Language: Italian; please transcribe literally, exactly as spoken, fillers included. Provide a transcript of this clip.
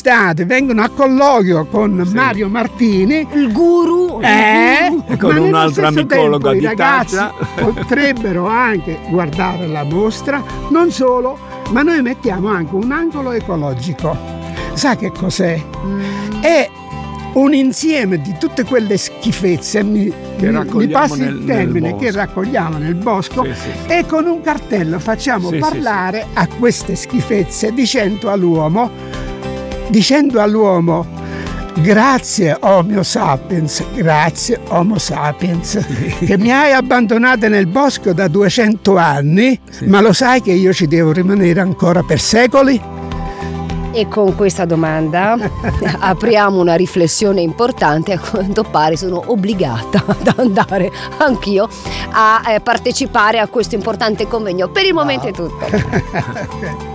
d'estate vengono a colloquio con sì. Mario Martini, il guru, eh, e con un altro amicologo tempo, di i ragazzi Taccia potrebbero anche guardare la mostra. Non solo, ma noi mettiamo anche un angolo ecologico. Sa che cos'è? Mm. È un insieme di tutte quelle schifezze, mi, mi passi il termine, che raccogliamo nel bosco, sì, sì, sì. E con un cartello facciamo sì, parlare sì, sì. a queste schifezze dicendo all'uomo, dicendo all'uomo grazie Homo sapiens, grazie Homo sapiens, sì. che mi hai abbandonato nel bosco da duecento anni, sì. ma lo sai che io ci devo rimanere ancora per secoli? E con questa domanda apriamo una riflessione importante. A quanto pare sono obbligata ad andare anch'io a partecipare a questo importante convegno. Per il momento è tutto.